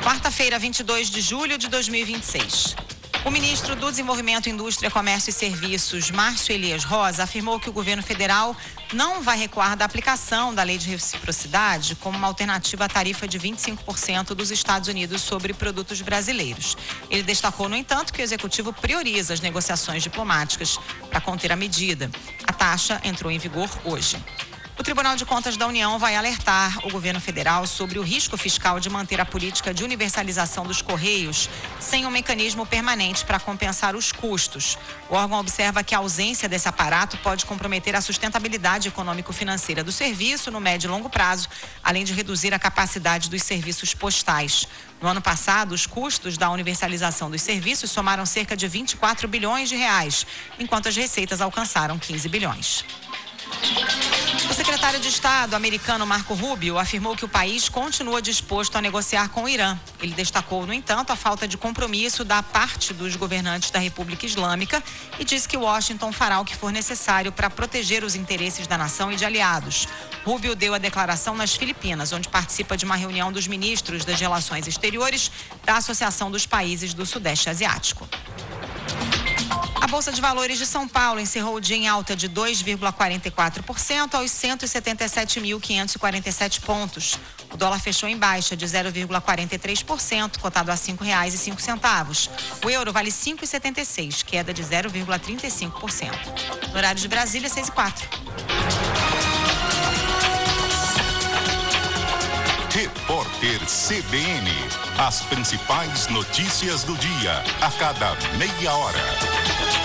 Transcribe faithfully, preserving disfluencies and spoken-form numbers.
Quarta-feira, vinte e dois de julho de dois mil e vinte e seis. O ministro do Desenvolvimento, Indústria, Comércio e Serviços, Márcio Elias Rosa, afirmou que o governo federal não vai recuar da aplicação da lei de reciprocidade como uma alternativa à tarifa de vinte e cinco por cento dos Estados Unidos sobre produtos brasileiros. Ele destacou, no entanto, que o executivo prioriza as negociações diplomáticas para conter a medida. A taxa entrou em vigor hoje. O Tribunal de Contas da União vai alertar o governo federal sobre o risco fiscal de manter a política de universalização dos Correios sem um mecanismo permanente para compensar os custos. O órgão observa que a ausência desse aparato pode comprometer a sustentabilidade econômico-financeira do serviço no médio e longo prazo, além de reduzir a capacidade dos serviços postais. No ano passado, os custos da universalização dos serviços somaram cerca de vinte e quatro bilhões de reais, enquanto as receitas alcançaram quinze bilhões. O secretário de Estado americano Marco Rubio afirmou que o país continua disposto a negociar com o Irã. Ele destacou, no entanto, a falta de compromisso da parte dos governantes da República Islâmica e disse que Washington fará o que for necessário para proteger os interesses da nação e de aliados. Rubio deu a declaração nas Filipinas, onde participa de uma reunião dos ministros das Relações Exteriores da Associação dos Países do Sudeste Asiático. A Bolsa de Valores de São Paulo encerrou o dia em alta de dois vírgula quarenta e quatro por cento aos cento e setenta e sete mil quinhentos e quarenta e sete pontos. O dólar fechou em baixa de zero vírgula quarenta e três por cento, cotado a cinco reais e cinco centavos. O euro vale cinco reais e setenta e seis centavos, queda de zero vírgula trinta e cinco por cento. No horário de Brasília, seis e quatro. Repórter C B N. As principais notícias do dia, a cada meia hora.